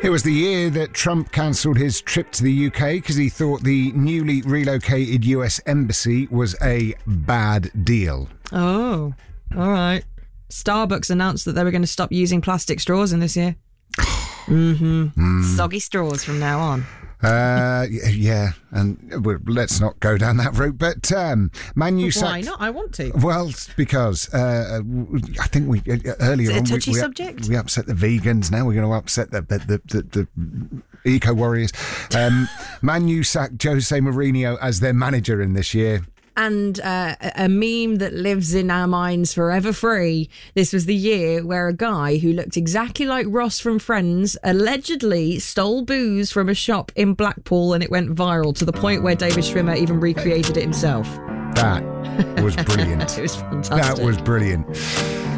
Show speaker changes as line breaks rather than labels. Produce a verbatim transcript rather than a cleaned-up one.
It was the year that Trump cancelled his trip to the U K because he thought the newly relocated U S embassy was a bad deal.
Oh, all right. Starbucks announced that they were going to stop using plastic straws in this year. mm-hmm. Mm. Soggy straws from now on.
Uh, yeah, and well, let's not go down that route. But um, Man U sacked.
Why not? I want to.
Well, because uh, I think we uh, earlier
Is it a
on
touchy
we, we,
subject?
we upset the vegans. Now we're going to upset the the, the, the, the eco warriors. Um, Man U sacked Jose Mourinho as their manager in this year.
And uh, a meme that lives in our minds forever free. This was the year where a guy who looked exactly like Ross from Friends allegedly stole booze from a shop in Blackpool, and it went viral to the point where David Schwimmer even recreated it himself.
That was brilliant.
It was fantastic.
That was brilliant.